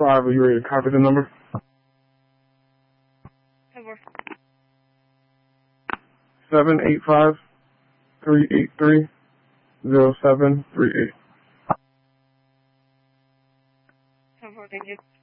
Are you ready to copy the number? 785-383-0738. Thank you.